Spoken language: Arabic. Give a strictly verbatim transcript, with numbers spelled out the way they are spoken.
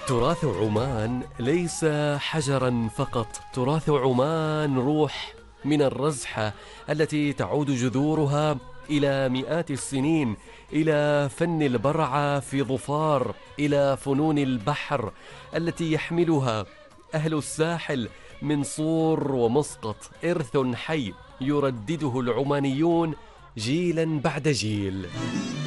تراث عمان ليس حجرا فقط، تراث عمان روح من الرزحة التي تعود جذورها إلى مئات السنين، إلى فن البرعة في ظفار، إلى فنون البحر التي يحملها أهل الساحل من صور ومسقط، إرث حي يردده العمانيون جيلا بعد جيل.